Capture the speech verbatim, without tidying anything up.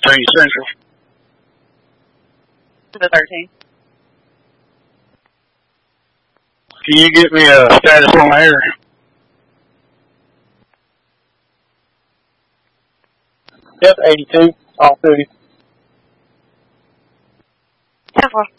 thirteen Central. To the thirteen. Can you get me a status on the air? Yep, eighty-two, off duty. ten four.